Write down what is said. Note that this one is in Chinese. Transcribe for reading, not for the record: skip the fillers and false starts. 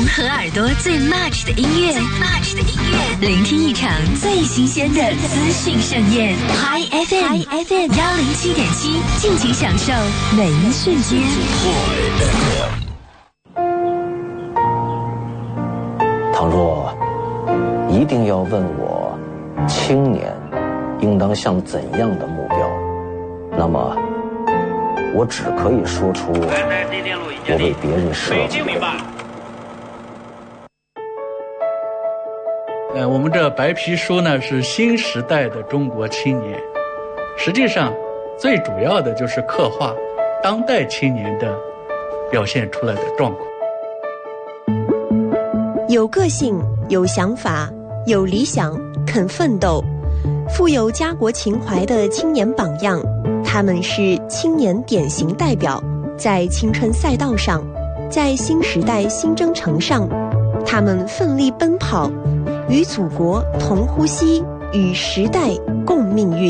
和耳朵最 match 的音乐，聆听一场最新鲜的资讯盛宴。Hi FM 107.7，尽情享受每一瞬间。 倘若一定要问我，青年应当向怎样的目标，那么我只可以说出我为别人设计的。 我们这白皮书呢是新时代的中国青年，实际上最主要的就是刻画当代青年的表现出来的状况。 有个性，有想法，有理想，肯奋斗，富有家国情怀的青年榜样，他们是青年典型代表，在青春赛道上，在新时代新征程上，他们奋力奔跑，与祖国同呼吸，与时代共命运。